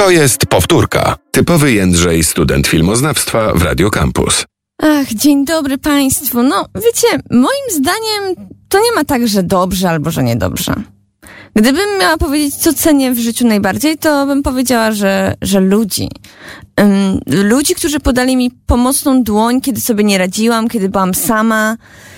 To jest powtórka. Typowy Jędrzej, student filmoznawstwa w Radio Campus. Ach, dzień dobry państwu. No, wiecie, moim zdaniem to nie ma tak, że dobrze albo że niedobrze. Gdybym miała powiedzieć, co cenię w życiu najbardziej, to bym powiedziała, że ludzi. Ludzi, którzy podali mi pomocną dłoń, kiedy sobie nie radziłam, kiedy byłam sama.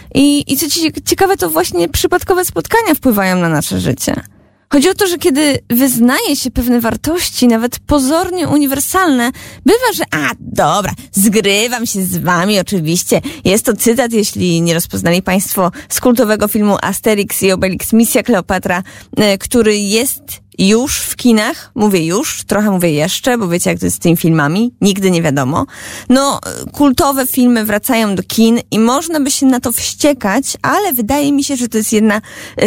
I co ciekawe, to właśnie przypadkowe spotkania wpływają na nasze życie. Chodzi o to, że kiedy wyznaje się pewne wartości, nawet pozornie uniwersalne, bywa, że dobra, zgrywam się z wami oczywiście. Jest to cytat, jeśli nie rozpoznali państwo, z kultowego filmu Asterix i Obelix Misja Kleopatra, który jest już w kinach. Mówię już, trochę mówię jeszcze, bo wiecie jak to jest z tymi filmami, nigdy nie wiadomo. No, kultowe filmy wracają do kin i można by się na to wściekać, ale wydaje mi się, że to jest jedna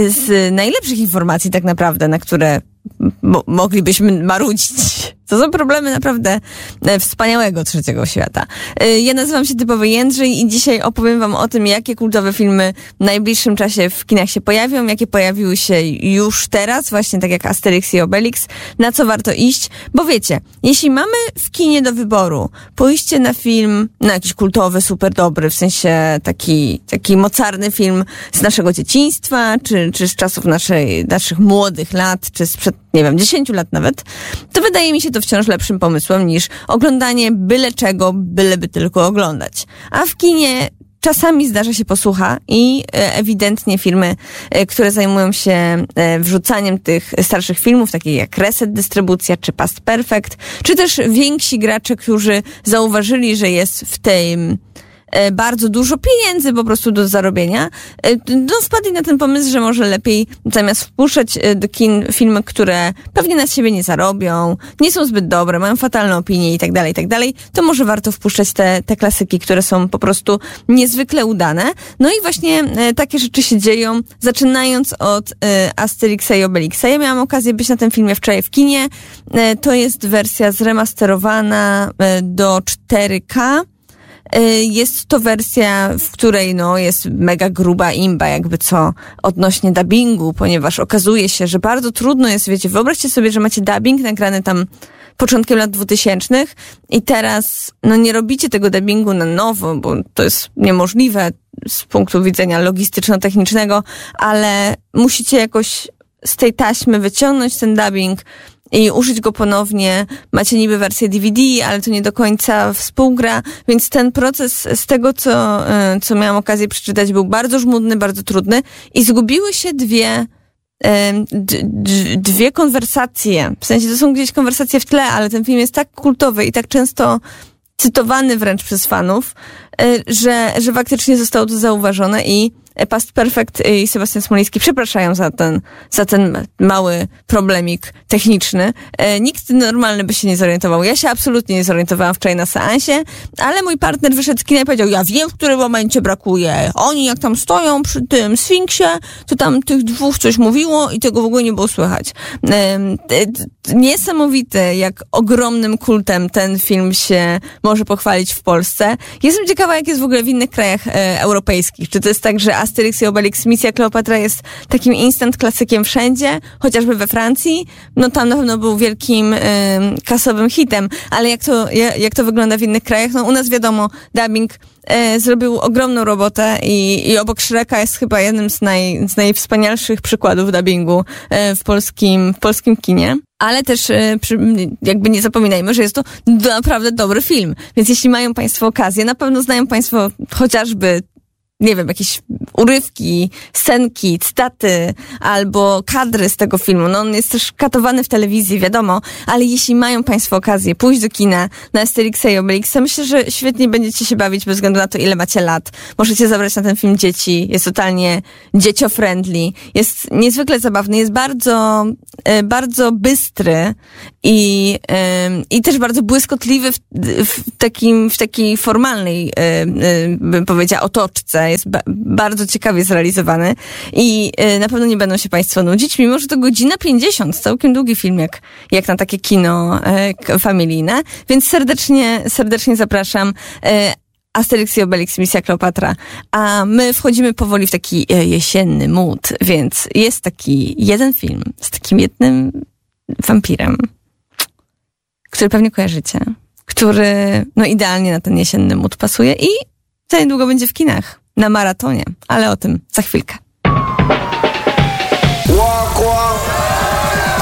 z najlepszych informacji tak naprawdę, na które moglibyśmy marudzić. To są problemy naprawdę wspaniałego trzeciego świata. Ja nazywam się Typowy Jędrzej i dzisiaj opowiem wam o tym, jakie kultowe filmy w najbliższym czasie w kinach się pojawią, jakie pojawiły się już teraz, właśnie tak jak Asterix i Obelix, na co warto iść, bo wiecie, jeśli mamy w kinie do wyboru pójście na film, na jakiś kultowy, super dobry, w sensie taki mocarny film z naszego dzieciństwa, czy z czasów naszych młodych lat, czy sprzed, 10 lat nawet, to wydaje mi się to wciąż lepszym pomysłem niż oglądanie byle czego, byleby tylko oglądać. A w kinie czasami zdarza się posłucha i ewidentnie firmy, które zajmują się wrzucaniem tych starszych filmów, takie jak Reset Dystrybucja czy Past Perfect, czy też więksi gracze, którzy zauważyli, że jest w tym bardzo dużo pieniędzy po prostu do zarobienia, wpadli na ten pomysł, że może lepiej zamiast wpuszczać do kin filmy, które pewnie na siebie nie zarobią, nie są zbyt dobre, mają fatalne opinie i tak dalej, to może warto wpuszczać te klasyki, które są po prostu niezwykle udane. No i właśnie takie rzeczy się dzieją, zaczynając od Asterixa i Obelixa. Ja miałam okazję być na tym filmie wczoraj w kinie. To jest wersja zremasterowana do 4K. Jest to wersja, w której jest mega gruba imba, jakby co odnośnie dubbingu, ponieważ okazuje się, że bardzo trudno jest, wiecie, wyobraźcie sobie, że macie dubbing nagrany tam początkiem lat 2000 i teraz nie robicie tego dubbingu na nowo, bo to jest niemożliwe z punktu widzenia logistyczno-technicznego, ale musicie jakoś z tej taśmy wyciągnąć ten dubbing i użyć go ponownie. Macie niby wersję DVD, ale to nie do końca współgra, więc ten proces z tego, co miałam okazję przeczytać, był bardzo żmudny, bardzo trudny i zgubiły się dwie konwersacje. W sensie to są gdzieś konwersacje w tle, ale ten film jest tak kultowy i tak często cytowany wręcz przez fanów, że faktycznie zostało to zauważone i Past Perfect i Sebastian Smoliński przepraszają za ten mały problemik techniczny. Nikt normalny by się nie zorientował. Ja się absolutnie nie zorientowałam wczoraj na seansie, ale mój partner wyszedł z kina i powiedział, ja wiem, w którym momencie brakuje. Oni jak tam stoją przy tym Sfinksie, to tam tych dwóch coś mówiło i tego w ogóle nie było słychać. Niesamowite, jak ogromnym kultem ten film się może pochwalić w Polsce. Jestem ciekawa, jak jest w ogóle w innych krajach europejskich. Czy to jest tak, że Asterix i Obelix Misja Kleopatra jest takim instant klasykiem wszędzie, chociażby we Francji, tam na pewno był wielkim kasowym hitem, ale jak to wygląda w innych krajach? U nas wiadomo, dubbing zrobił ogromną robotę i obok Shreka jest chyba jednym z najwspanialszych przykładów dubbingu w polskim kinie. Ale też jakby nie zapominajmy, że jest to naprawdę dobry film. Więc jeśli mają państwo okazję, na pewno znają państwo chociażby jakieś urywki, scenki, cytaty albo kadry z tego filmu. On jest też katowany w telewizji, wiadomo, ale jeśli mają państwo okazję pójść do kina na Asterixa i Obelixa, myślę, że świetnie będziecie się bawić bez względu na to, ile macie lat. Możecie zabrać na ten film dzieci. Jest totalnie dzieciofriendly. Jest niezwykle zabawny. Jest bardzo, bardzo bystry i też bardzo błyskotliwy w takiej formalnej, bym powiedziała, otoczce. Jest bardzo ciekawie zrealizowany i na pewno nie będą się państwo nudzić, mimo że to 1:50, całkiem długi film jak na takie kino familijne, więc serdecznie zapraszam. Asterix i Obelix Misja Kleopatra, a my wchodzimy powoli w taki jesienny mood, więc jest taki jeden film z takim jednym wampirem. który pewnie kojarzycie, który idealnie na ten jesienny mood pasuje i za niedługo będzie w kinach, na maratonie, ale o tym za chwilkę.